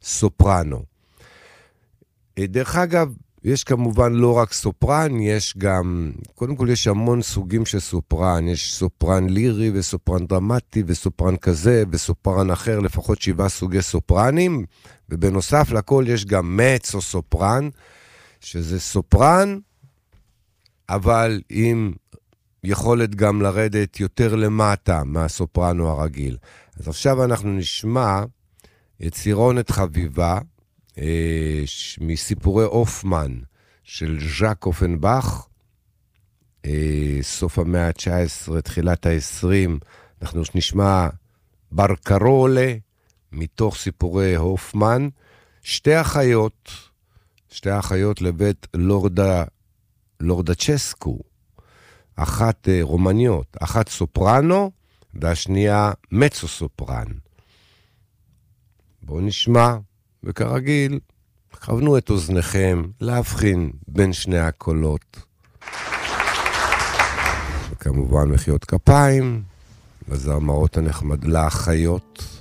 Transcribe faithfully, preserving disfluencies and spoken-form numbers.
סופרנו. דרך אגב, יש כמובן לא רק סופרן, יש גם, קודם כל יש המון סוגים של סופרן, יש סופרן לירי וסופרן דרמטי וסופרן כזה וסופרן אחר, לפחות שבעה סוגי סופרנים, ובנוסף לכל יש גם מצו סופרן, שזה סופרן, אבל עם יכולת גם לרדת יותר למטה מהסופרנו הרגיל. אז עכשיו אנחנו נשמע יצירונת חביבה, מסיפורי אופמן של ז'אק אופנבך, סוף המאה ה-תשע עשרה, תחילת ה-עשרים, אנחנו נשמע ברקרולה, מתוך סיפורי הופמן, שתי אחיות, שתי אחיות לבית לורדה, לורדה צ'סקו, אחת רומניות, אחת סופרנו, והשנייה מצו סופרן. בואו נשמע. וכרגיל, כוונו את אוזניכם להבחין בין שני הקולות. וכמובן מחיאות כפיים, לזמרות הנחמד, לאחיות.